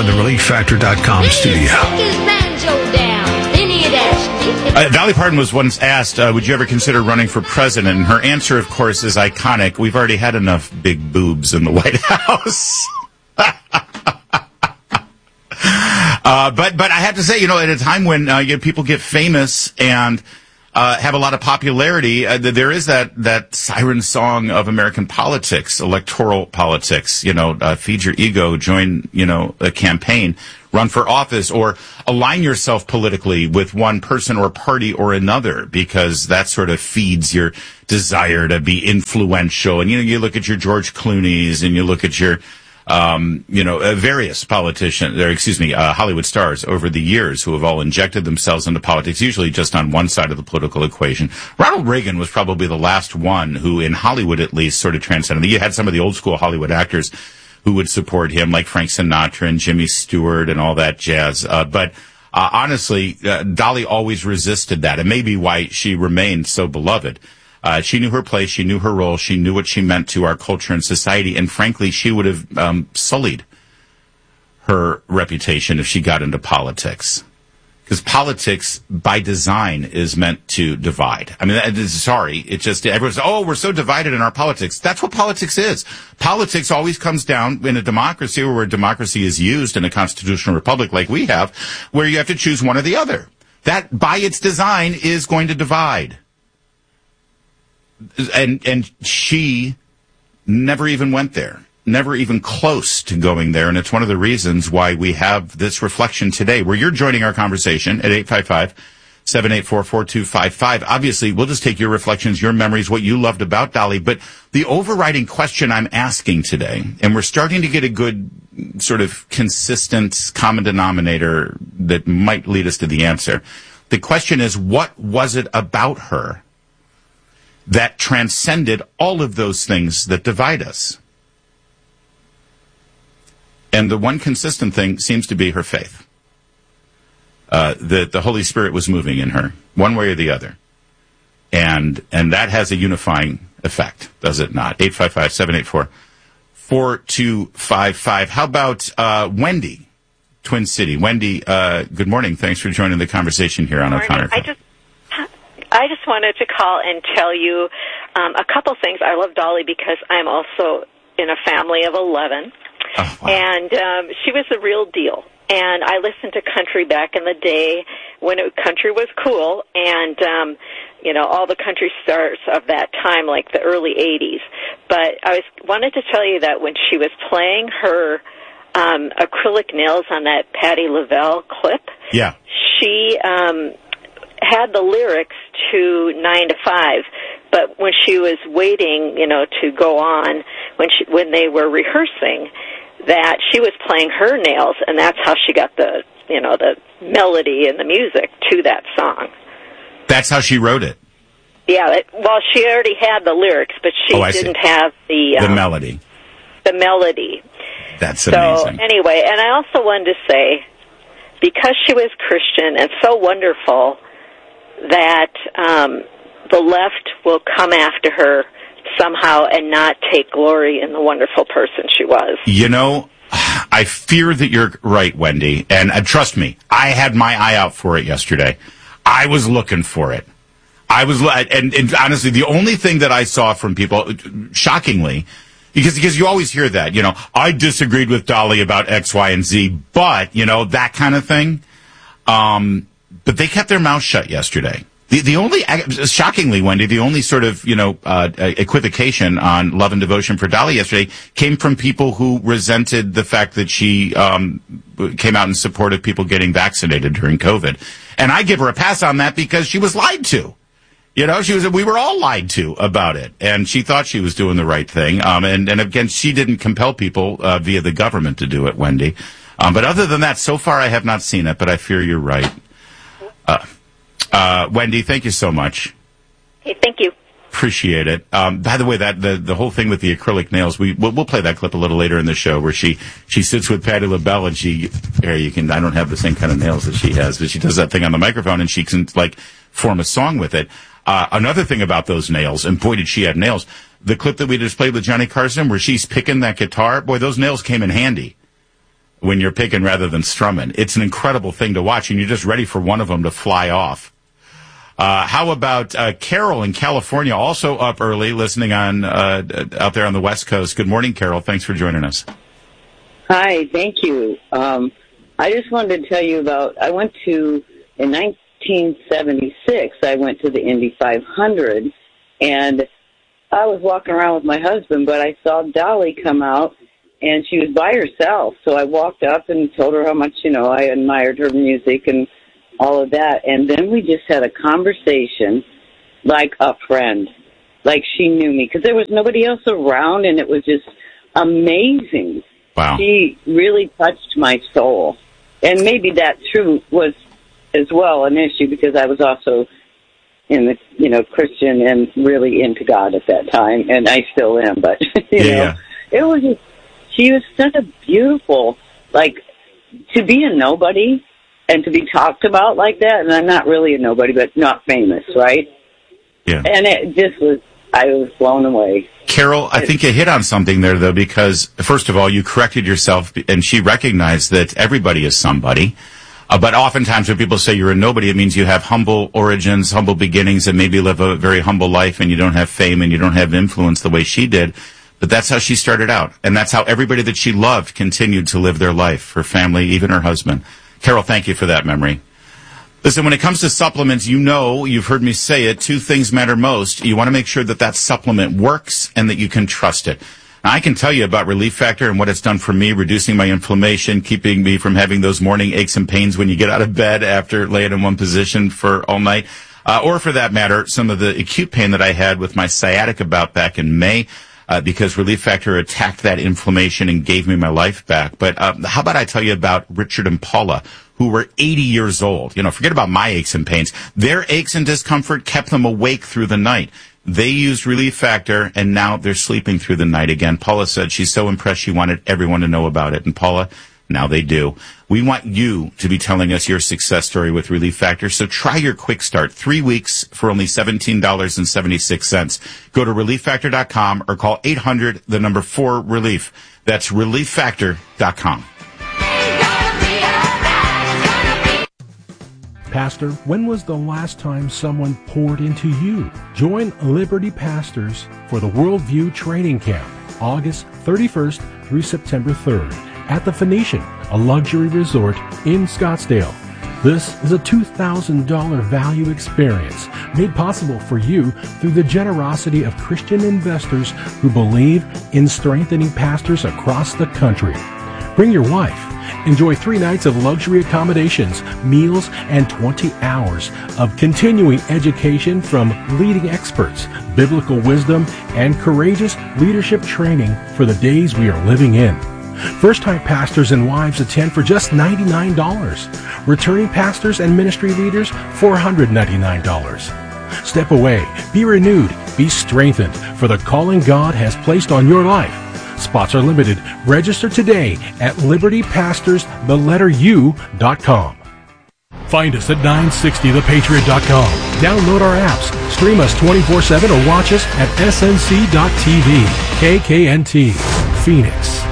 from the ReliefFactor.com studio. Dolly Parton was once asked, would you ever consider running for president? And her answer, of course, is iconic. We've already had enough big boobs in the White House. But I have to say, at a time when people get famous and have a lot of popularity, there is that siren song of American politics, electoral politics. Feed your ego, join a campaign, run for office, or align yourself politically with one person or party or another, because that sort of feeds your desire to be influential. And you look at your George Clooney's, and you look at your various politicians, Hollywood stars over the years who have all injected themselves into politics, usually just on one side of the political equation. Ronald Reagan was probably the last one who, in Hollywood at least, sort of transcended. You had some of the old school Hollywood actors who would support him, like Frank Sinatra and Jimmy Stewart and all that jazz. But honestly, Dolly always resisted that. It may be why she remained so beloved. She knew her place, she knew her role, she knew what she meant to our culture and society, and frankly, she would have sullied her reputation if she got into politics. Because politics, by design, is meant to divide. I mean, everyone's, we're so divided in our politics. That's what politics is. Politics always comes down in a democracy, or where democracy is used in a constitutional republic like we have, where you have to choose one or the other. That, by its design, is going to divide. And she never even went there, never even close to going there. And it's one of the reasons why we have this reflection today, where you're joining our conversation at 855-784-4255. Obviously, we'll just take your reflections, your memories, what you loved about Dolly. But the overriding question I'm asking today, and we're starting to get a good sort of consistent common denominator that might lead us to the answer. The question is, what was it about her that transcended all of those things that divide us? And the one consistent thing seems to be her faith. The Holy Spirit was moving in her, one way or the other. And that has a unifying effect, does it not? 855-784-4255. How about Wendy, Twin City? Wendy, good morning. Thanks for joining the conversation here on O'Connor. I just wanted to call and tell you a couple things. I love Dolly because I'm also in a family of 11. Oh, wow. And she was the real deal. And I listened to country back in the day when country was cool, and, all the country stars of that time, like the early 80s. But I wanted to tell you that when she was playing her acrylic nails on that Patti LaBelle clip, yeah, she had the lyrics to 9 to 5, but when she was waiting, to go on, when they were rehearsing, that she was playing her nails, and that's how she got the melody and the music to that song. That's how she wrote it. Yeah, she already had the lyrics, but she didn't have the melody. The melody. That's amazing. So anyway, and I also wanted to say, because she was Christian and so wonderful, that the left will come after her somehow and not take glory in the wonderful person she was. I fear that you're right, Wendy, and trust me, I had my eye out for it yesterday. I was looking for it. And honestly, the only thing that I saw from people, shockingly, because you always hear that, I disagreed with Dolly about X, Y, and Z, but, that kind of thing. But they kept their mouth shut yesterday. The only, shockingly, Wendy, the only sort of, equivocation on love and devotion for Dolly yesterday came from people who resented the fact that she came out in support of people getting vaccinated during COVID. And I give her a pass on that because she was lied to. We were all lied to about it. And she thought she was doing the right thing. And again, she didn't compel people via the government to do it, Wendy. But other than that, so far I have not seen it, but I fear you're right. Wendy, thank you so much. Hey, thank you. Appreciate it. By the way, the whole thing with the acrylic nails, we'll play that clip a little later in the show where she sits with Patti LaBelle and I don't have the same kind of nails that she has, but she does that thing on the microphone and she can form a song with it. Another thing about those nails, and boy did she have nails, the clip that we just played with Johnny Carson where she's picking that guitar, boy, those nails came in handy. when you're picking rather than strumming. It's an incredible thing to watch, and you're just ready for one of them to fly off. How about Carol in California, also up early, listening on out there on the West Coast. Good morning, Carol. Thanks for joining us. Hi, thank you. I just wanted to tell you about, in 1976, I went to the Indy 500, and I was walking around with my husband, but I saw Dolly come out, and she was by herself. So I walked up and told her how much, I admired her music and all of that. And then we just had a conversation like a friend, like she knew me, because there was nobody else around, and it was just amazing. Wow. She really touched my soul. And maybe that, too, was as well an issue, because I was also in the, Christian and really into God at that time, and I still am, but, it was just, she was such a beautiful, to be a nobody and to be talked about like that, and I'm not really a nobody, but not famous, right? Yeah. And it just was, I was blown away. Carol, I think you hit on something there, though, because, first of all, you corrected yourself, and she recognized that everybody is somebody. But oftentimes when people say you're a nobody, it means you have humble origins, humble beginnings, and maybe live a very humble life, and you don't have fame and you don't have influence the way she did. But that's how she started out. And that's how everybody that she loved continued to live their life, her family, even her husband. Carol, thank you for that memory. Listen, when it comes to supplements, you've heard me say it, two things matter most. You want to make sure that that supplement works and that you can trust it. Now, I can tell you about Relief Factor and what it's done for me, reducing my inflammation, keeping me from having those morning aches and pains when you get out of bed after laying in one position for all night. Or for that matter, some of the acute pain that I had with my sciatica bout back in May, because Relief Factor attacked that inflammation and gave me my life back. But how about I tell you about Richard and Paula, who were 80 years old. Forget about my aches and pains. Their aches and discomfort kept them awake through the night. They used Relief Factor, and now they're sleeping through the night again. Paula said she's so impressed she wanted everyone to know about it. And Paula, now they do. We want you to be telling us your success story with Relief Factor, so try your quick start. 3 weeks for only $17.76. Go to ReliefFactor.com or call 800-4-RELIEF. That's ReliefFactor.com. Pastor, when was the last time someone poured into you? Join Liberty Pastors for the Worldview Training Camp, August 31st through September 3rd at the Phoenician, a luxury resort in Scottsdale. This is a $2,000 value experience made possible for you through the generosity of Christian investors who believe in strengthening pastors across the country. Bring your wife. Enjoy 3 nights of luxury accommodations, meals, and 20 hours of continuing education from leading experts, biblical wisdom, and courageous leadership training for the days we are living in. First-time pastors and wives attend for just $99. Returning pastors and ministry leaders, $499. Step away, be renewed, be strengthened for the calling God has placed on your life. Spots are limited. Register today at libertypastorstheletteru.com. Find us at 960thepatriot.com. Download our apps, stream us 24/7, or watch us at snc.tv. KKNT, Phoenix.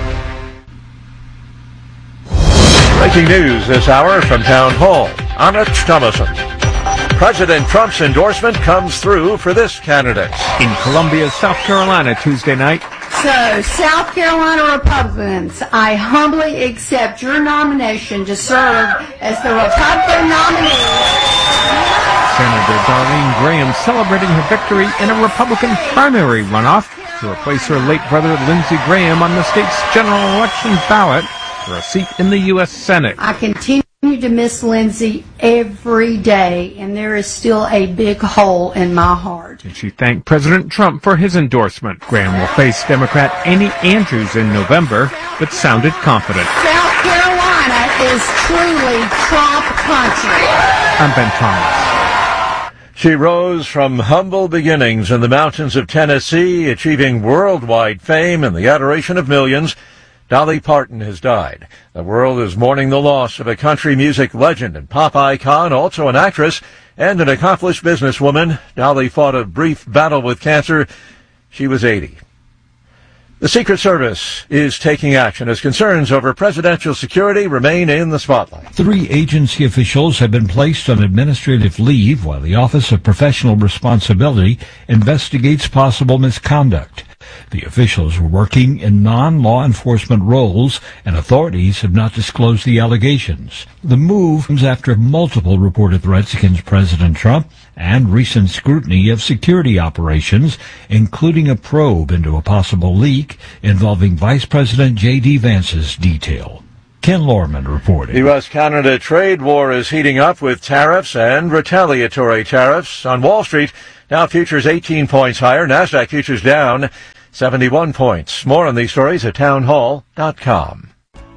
Breaking news this hour from Town Hall. Anna Thomason. President Trump's endorsement comes through for this candidate. In Columbia, South Carolina, Tuesday night. So, South Carolina Republicans, I humbly accept your nomination to serve as the Republican nominee. Senator Darlene Graham celebrating her victory in a Republican primary runoff to replace her late brother Lindsey Graham on the state's general election ballot for a seat in the U.S. Senate. I continue to miss Lindsey every day, and there is still a big hole in my heart. And she thanked President Trump for his endorsement. Graham will face Democrat Amy Andrews in November, but sounded confident. South Carolina is truly Trump country. I'm Ben Thomas. She rose from humble beginnings in the mountains of Tennessee, achieving worldwide fame and the adoration of millions. Dolly Parton has died. The world is mourning the loss of a country music legend and pop icon, also an actress and an accomplished businesswoman. Dolly fought a brief battle with cancer. She was 80. The Secret Service is taking action as concerns over presidential security remain in the spotlight. 3 agency officials have been placed on administrative leave while the Office of Professional Responsibility investigates possible misconduct. The officials were working in non-law enforcement roles, and authorities have not disclosed the allegations. The move comes after multiple reported threats against President Trump and recent scrutiny of security operations, including a probe into a possible leak involving Vice President J.D. Vance's detail. Ken Lorman reporting. The U.S.-Canada trade war is heating up with tariffs and retaliatory tariffs. On Wall Street, Dow futures 18 points higher, NASDAQ futures down 71 points. More on these stories at townhall.com.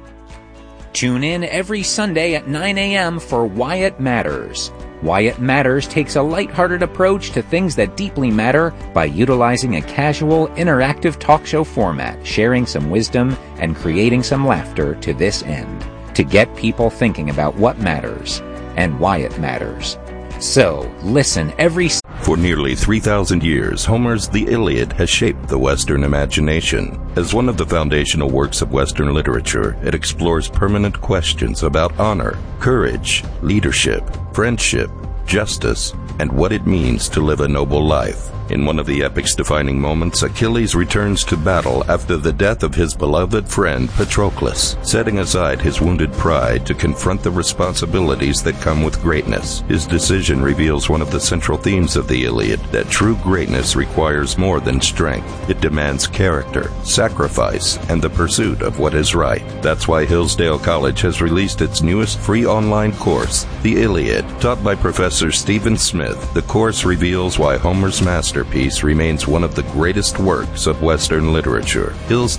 Tune in every Sunday at 9 a.m. for Why It Matters. Why It Matters takes a lighthearted approach to things that deeply matter by utilizing a casual, interactive talk show format, sharing some wisdom and creating some laughter to this end, to get people thinking about what matters and why it matters. So, listen every... For nearly 3,000 years, Homer's The Iliad has shaped the Western imagination. As one of the foundational works of Western literature, it explores permanent questions about honor, courage, leadership, friendship, justice, and what it means to live a noble life. In one of the epic's defining moments, Achilles returns to battle after the death of his beloved friend Patroclus, setting aside his wounded pride to confront the responsibilities that come with greatness. His decision reveals one of the central themes of the Iliad, that true greatness requires more than strength. It demands character, sacrifice, and the pursuit of what is right. That's why Hillsdale College has released its newest free online course, The Iliad. Taught by Professor Stephen Smith, the course reveals why Homer's masterpiece remains one of the greatest works of Western literature.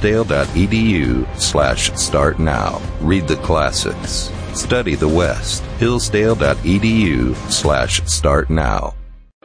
Hillsdale.edu/start now. Read the classics. Study the West. Hillsdale.edu/start now.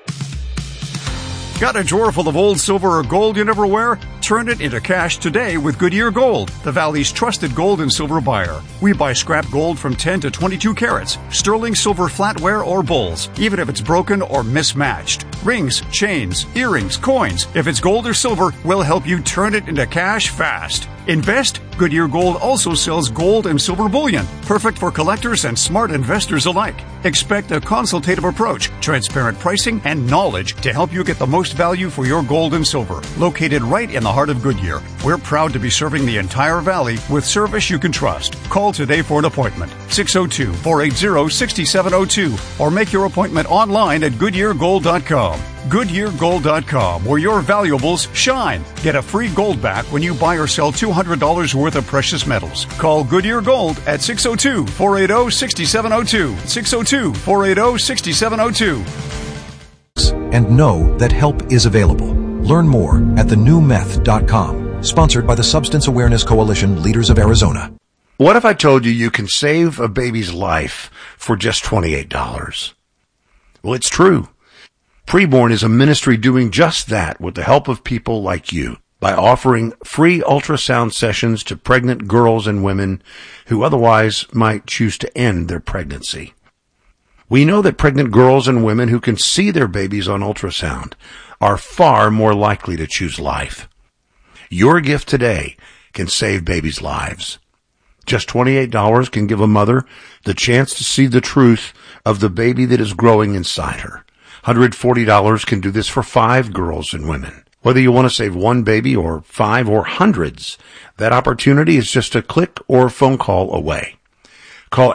Got a drawer full of old silver or gold you never wear? Turn it into cash today with Goodyear Gold, the Valley's trusted gold and silver buyer. We buy scrap gold from 10 to 22 carats, sterling silver flatware or bowls, even if it's broken or mismatched. Rings, chains, earrings, coins. If it's gold or silver, we'll help you turn it into cash fast. Invest? Goodyear Gold also sells gold and silver bullion, perfect for collectors and smart investors alike. Expect a consultative approach, transparent pricing, and knowledge to help you get the most value for your gold and silver. Located right in the heart of Goodyear, we're proud to be serving the entire valley with service you can trust. Call today for an appointment, 602-480-6702, or make your appointment online at GoodyearGold.com. GoodyearGold.com, where your valuables shine. Get a free gold back when you buy or sell $200 worth of precious metals. Call Goodyear Gold at 602-480-6702. 602-480-6702. And know that help is available. Learn more at thenewmeth.com. Sponsored by the Substance Awareness Coalition, Leaders of Arizona. What if I told you you can save a baby's life for just $28? Well, it's true. Preborn is a ministry doing just that with the help of people like you by offering free ultrasound sessions to pregnant girls and women who otherwise might choose to end their pregnancy. We know that pregnant girls and women who can see their babies on ultrasound are far more likely to choose life. Your gift today can save babies' lives. Just $28 can give a mother the chance to see the truth of the baby that is growing inside her. $140 can do this for 5 girls and women. Whether you want to save one baby or 5 or hundreds, that opportunity is just a click or phone call away. Call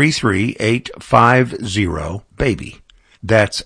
833-850-BABY. That's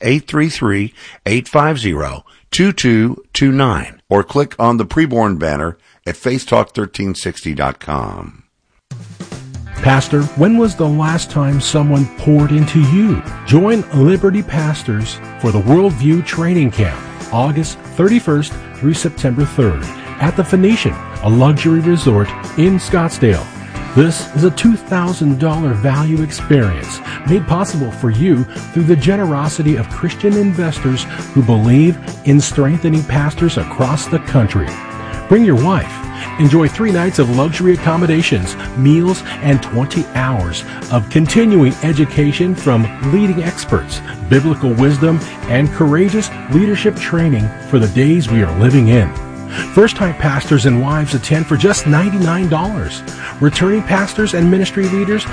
833-850-2229. Or click on the Preborn banner at faithtalk1360.com. Pastor, when was the last time someone poured into you? Join Liberty Pastors for the Worldview Training Camp, August 31st through September 3rd at the Phoenician, a luxury resort in Scottsdale. This is a $2,000 value experience made possible for you through the generosity of Christian investors who believe in strengthening pastors across the country. Bring your wife. Enjoy 3 nights of luxury accommodations, meals, and 20 hours of continuing education from leading experts, biblical wisdom, and courageous leadership training for the days we are living in. First-time pastors and wives attend for just $99. Returning pastors and ministry leaders,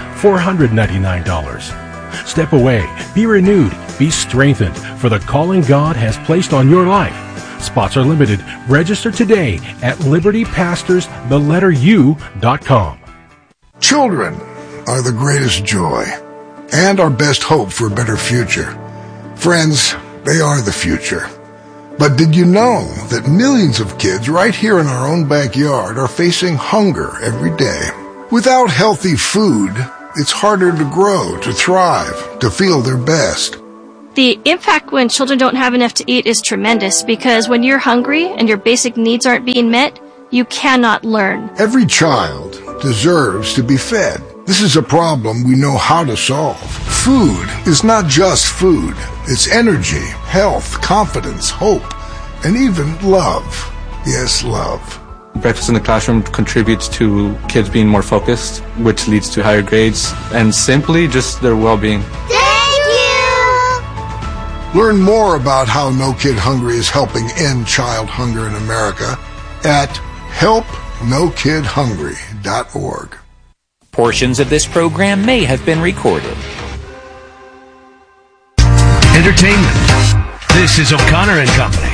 $499. Step away, be renewed, be strengthened for the calling God has placed on your life. Spots are limited. Register today at libertypastors.com. Children are the greatest joy and our best hope for a better future. Friends, they are the future. But did you know that millions of kids right here in our own backyard are facing hunger every day? Without healthy food, it's harder to grow, to thrive, to feel their best. The impact when children don't have enough to eat is tremendous because when you're hungry and your basic needs aren't being met, you cannot learn. Every child deserves to be fed. This is a problem we know how to solve. Food is not just food. It's energy, health, confidence, hope, and even love. Yes, love. Breakfast in the classroom contributes to kids being more focused, which leads to higher grades, and simply just their well-being. Learn more about how No Kid Hungry is helping end child hunger in America at helpnokidhungry.org. Portions of this program may have been recorded. Entertainment. This is O'Connor and Company.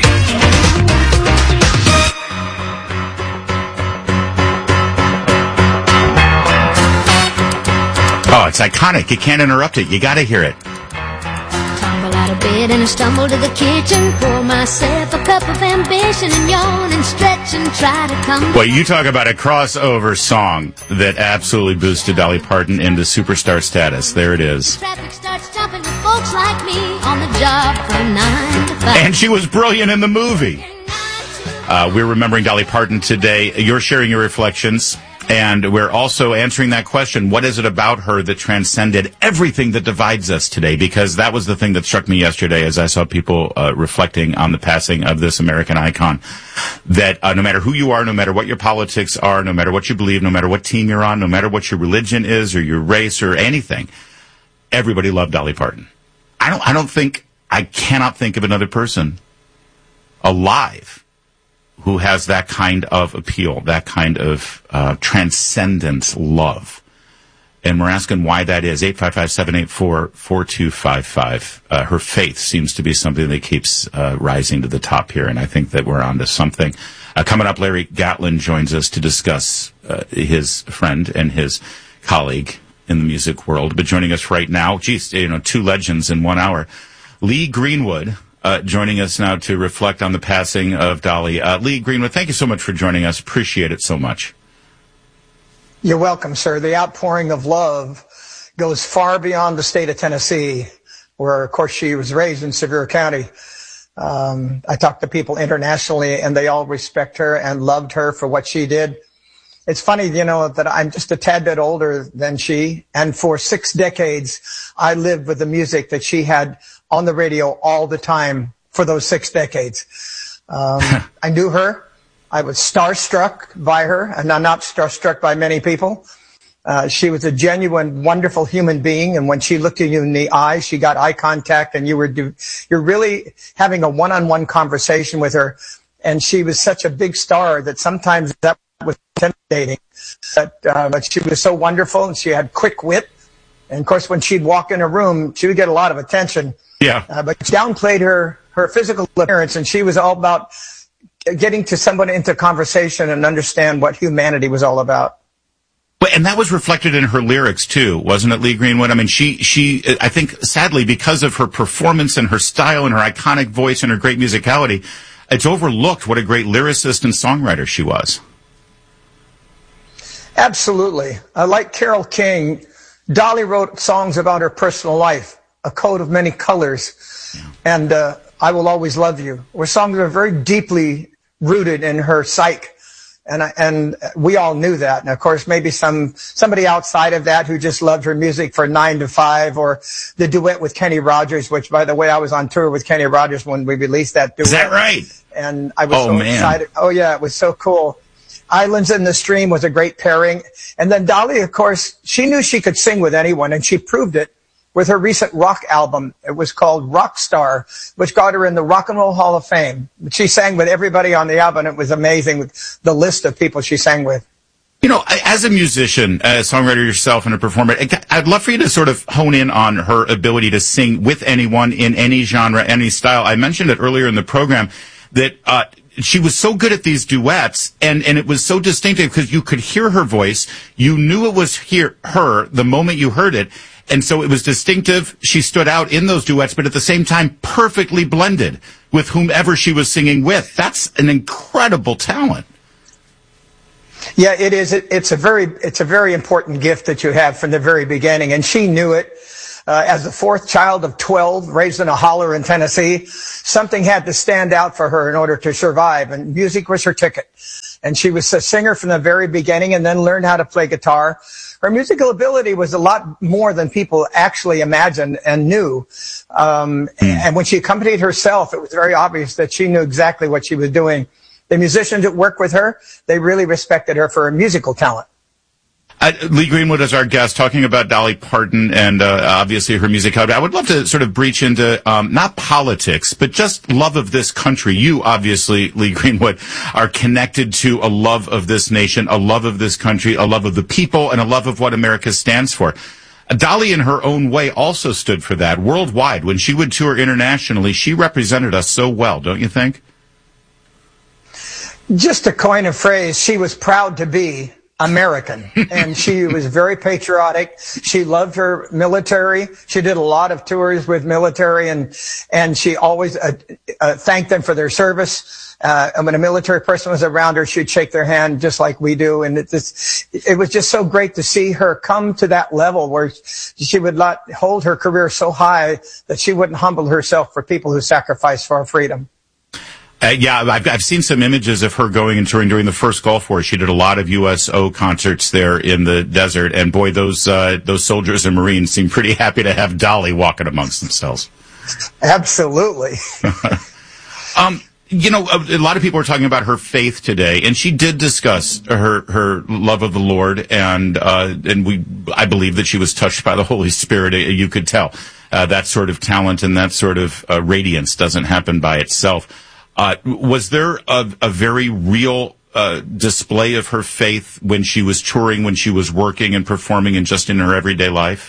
Oh, it's iconic. You can't interrupt it. You got to hear it. Out of bed and I stumble to the kitchen, pour myself a cup of ambition and yawn and stretch and try to come. Well, you talk about a crossover song that absolutely boosted Dolly Parton into superstar status. There it is. Traffic starts jumping with folks like me on the job from 9 to 5. And she was brilliant in the movie. We're remembering Dolly Parton today. You're sharing your reflections. And we're also answering that question, what is it about her that transcended everything that divides us today? Because that was the thing that struck me yesterday as I saw people reflecting on the passing of this American icon, that no matter who you are, no matter what your politics are, no matter what you believe, no matter what team you're on, no matter what your religion is or your race or anything, everybody loved Dolly Parton. I cannot think of another person alive who has that kind of appeal, that kind of transcendent love. And we're asking why that is. 855-784-4255. Her faith seems to be something that keeps rising to the top here, and I think that we're onto something. Coming up, Larry Gatlin joins us to discuss his friend and his colleague in the music world. But joining us right now, two legends in 1 hour. Lee Greenwood, joining us now to reflect on the passing of Dolly. Lee Greenwood, thank you so much for joining us. Appreciate it so much. You're welcome, sir. The outpouring of love goes far beyond the state of Tennessee, where, of course, she was raised in Sevier County. I talked to people internationally, and they all respect her and loved her for what she did. It's funny, that I'm just a tad bit older than she, and for 6 decades, I lived with the music that she had on the radio all the time for those 6 decades. I knew her. I was starstruck by her, and I'm not starstruck by many people. She was a genuine, wonderful human being, and when she looked at you in the eye, she got eye contact, and you're really having a one-on-one conversation with her. And she was such a big star that sometimes that was intimidating. But she was so wonderful, and she had quick wit. And of course, when she'd walk in a room, she would get a lot of attention. Yeah. But she downplayed her physical appearance, and she was all about getting to someone into conversation and understand what humanity was all about. And that was reflected in her lyrics too, wasn't it, Lee Greenwood? I mean, she, I think, sadly, because of her performance and her style and her iconic voice and her great musicality, it's overlooked what a great lyricist and songwriter she was. Absolutely. Like Carole King, Dolly wrote songs about her personal life, A Coat of Many Colors, and I Will Always Love You, were songs that are very deeply rooted in her psyche. And we all knew that. And of course, maybe somebody outside of that who just loved her music for 9 to 5, or the duet with Kenny Rogers, which, by the way, I was on tour with Kenny Rogers when we released that duet. Is that right? And I was excited. Oh, yeah, it was so cool. Islands in the Stream was a great pairing. And then Dolly, of course, she knew she could sing with anyone, and she proved it with her recent rock album. It was called Rockstar, which got her in the Rock and Roll Hall of Fame. She sang with everybody on the album. It was amazing with the list of people she sang with. You know, as a musician, a songwriter yourself and a performer, I'd love for you to sort of hone in on her ability to sing with anyone in any genre, any style. I mentioned it earlier in the program that she was so good at these duets, and it was so distinctive because you could hear her voice. You knew it was her the moment you heard it. And so it was distinctive. She stood out in those duets, but at the same time, perfectly blended with whomever she was singing with. That's an incredible talent. Yeah, it is. It's a very important gift that you have from the very beginning, and she knew it. As the fourth child of 12, raised in a holler in Tennessee, something had to stand out for her in order to survive, and music was her ticket. And she was a singer from the very beginning and then learned how to play guitar. Her musical ability was a lot more than people actually imagined and knew. And when she accompanied herself, it was very obvious that she knew exactly what she was doing. The musicians that worked with her, they really respected her for her musical talent. Lee Greenwood is our guest, talking about Dolly Parton and obviously her music. I would love to sort of breach into not politics, but just love of this country. You, obviously, Lee Greenwood, are connected to a love of this nation, a love of this country, a love of the people, and a love of what America stands for. Dolly, in her own way, also stood for that worldwide. When she would tour internationally, she represented us so well, don't you think? Just to coin a phrase, she was proud to be American, and she was very patriotic. She loved her military. She did a lot of tours with military, and she always thanked them for their service. And when a military person was around her, she'd shake their hand just like we do. And it was just so great to see her come to that level where she would not hold her career so high that she wouldn't humble herself for people who sacrificed for our freedom. Yeah, I've seen some images of her going and touring during the first Gulf War. She did a lot of USO concerts there in the desert, and boy, those soldiers and Marines seem pretty happy to have Dolly walking amongst themselves. Absolutely. You know, a lot of people are talking about her faith today, and she did discuss her love of the Lord, and I believe that she was touched by the Holy Spirit. You could tell that sort of talent and that sort of radiance doesn't happen by itself. Was there a very real display of her faith when she was touring, when she was working and performing, and just in her everyday life?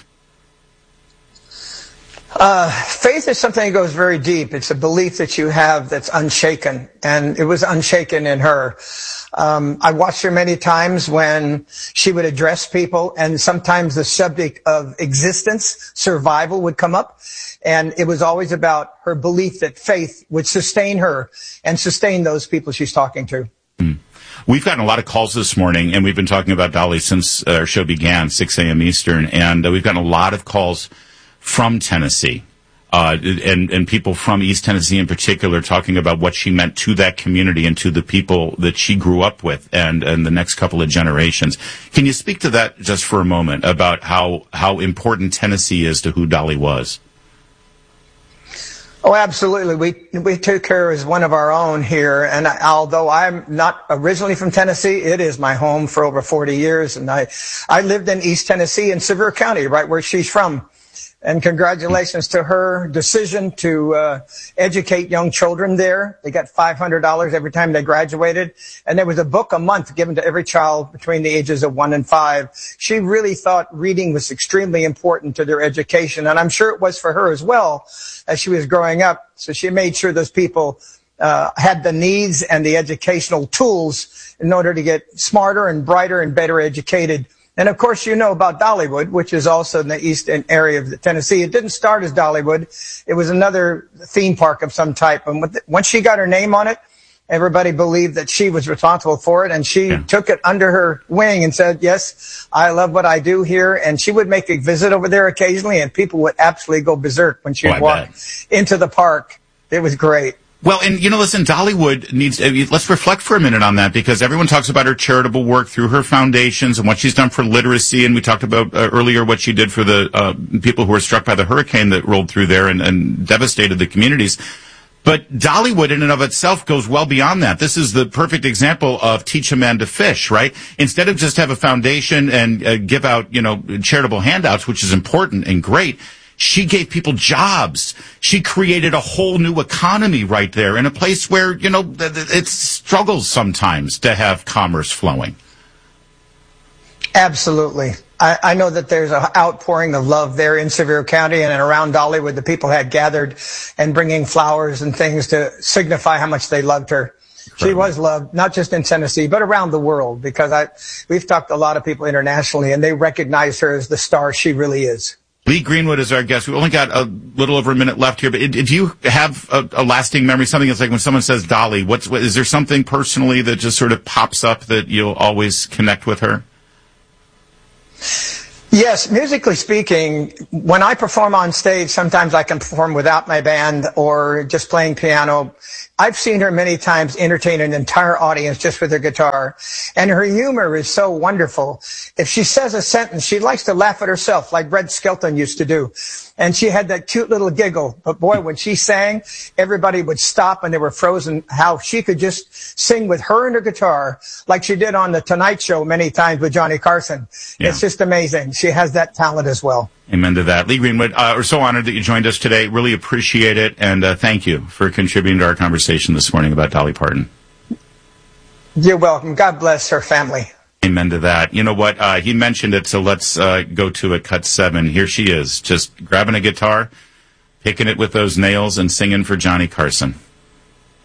Faith is something that goes very deep. It's a belief that you have that's unshaken, and it was unshaken in her. I watched her many times when she would address people, and sometimes the subject of existence, survival, would come up. And it was always about her belief that faith would sustain her and sustain those people she's talking to. We've gotten a lot of calls this morning, and we've been talking about Dolly since our show began, 6 a.m. Eastern, and we've gotten a lot of calls from Tennessee, and people from East Tennessee in particular, talking about what she meant to that community and to the people that she grew up with and the next couple of generations. Can you speak to that just for a moment, about how important Tennessee is to who Dolly was? Oh, absolutely. We took her as one of our own here. And although I'm not originally from Tennessee, it is my home for over 40 years. And I lived in East Tennessee in Sevier County, right where she's from. And congratulations to her decision to educate young children there. They got $500 every time they graduated. And there was a book a month given to every child between the ages of 1 and 5. She really thought reading was extremely important to their education. And I'm sure it was for her as well as she was growing up. So she made sure those people had the needs and the educational tools in order to get smarter and brighter and better educated. And of course, you know about Dollywood, which is also in the eastern area of Tennessee. It didn't start as Dollywood. It was another theme park of some type. And once she got her name on it, everybody believed that she was responsible for it. And she took it under her wing and said, yes, I love what I do here. And she would make a visit over there occasionally, and people would absolutely go berserk when she would walk into the park. It was great. Well, and, you know, listen, Dollywood needs, let's reflect for a minute on that, because everyone talks about her charitable work through her foundations and what she's done for literacy. And we talked about earlier what she did for the people who were struck by the hurricane that rolled through there and devastated the communities. But Dollywood in and of itself goes well beyond that. This is the perfect example of teach a man to fish, right? Instead of just have a foundation and give out, you know, charitable handouts, which is important and great, She gave people jobs. She created a whole new economy right there in a place where, it struggles sometimes to have commerce flowing. Absolutely. I know that there's an outpouring of love there in Sevier County and around Dollywood. The people had gathered and bringing flowers and things to signify how much they loved her. She was loved, not just in Tennessee, but around the world, because we've talked to a lot of people internationally, and they recognize her as the star she really is. Lee Greenwood is our guest. We've only got a little over a minute left here, but do you have a lasting memory? Something that's like when someone says Dolly, is there something personally that just sort of pops up that you'll always connect with her? Yes, musically speaking, when I perform on stage, sometimes I can perform without my band or just playing piano. I've seen her many times entertain an entire audience just with her guitar, and her humor is so wonderful. If she says a sentence, she likes to laugh at herself like Red Skelton used to do. And she had that cute little giggle. But boy, when she sang, everybody would stop and they were frozen. How she could just sing with her and her guitar like she did on The Tonight Show many times with Johnny Carson. Yeah. It's just amazing. She has that talent as well. Amen to that. Lee Greenwood, we're so honored that you joined us today. Really appreciate it. And thank you for contributing to our conversation this morning about Dolly Parton. You're welcome. God bless her family. Amen to that. You know what? He mentioned it, so let's go to it. Cut 7. Here she is, just grabbing a guitar, picking it with those nails, and singing for Johnny Carson.